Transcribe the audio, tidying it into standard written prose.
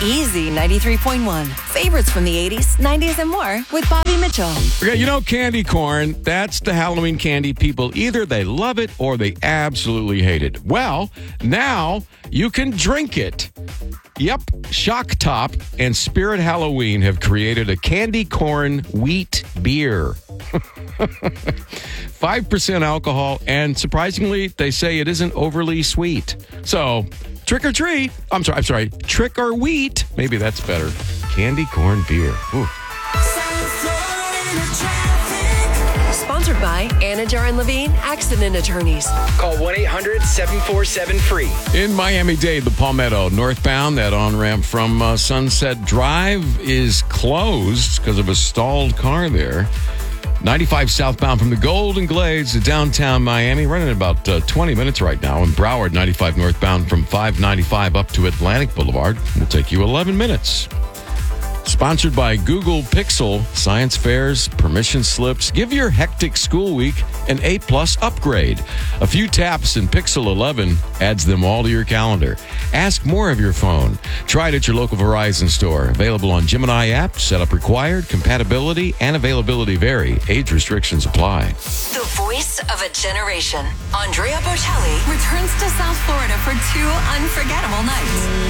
Easy 93.1. Favorites from the 80s, 90s, and more with Bobby Mitchell. Okay, you know candy corn, that's the Halloween candy people. Either they love it or they absolutely hate it. Well, now you can drink it. Yep, Shock Top and Spirit Halloween have created a candy corn wheat beer. 5% alcohol, and surprisingly, they say it isn't overly sweet. So, trick or treat. I'm sorry. Trick or wheat. Maybe that's better. Candy corn beer. Ooh. Sponsored by Anna Jar and Levine Accident Attorneys. Call 1-800-747-FREE. In Miami-Dade, the Palmetto northbound, that on-ramp from Sunset Drive is closed because of a stalled car there. 95 southbound from the Golden Glades to downtown Miami, running about 20 minutes right now. And Broward, 95 northbound from 595 up to Atlantic Boulevard will take you 11 minutes. Sponsored by Google Pixel, science fairs, permission slips. Give your hectic school week an A+ upgrade. A few taps and Pixel 11 adds them all to your calendar. Ask more of your phone. Try it at your local Verizon store. Available on Gemini app. Setup required. Compatibility and availability vary. Age restrictions apply. The voice of a generation. Andrea Bocelli returns to South Florida for 2 unforgettable nights.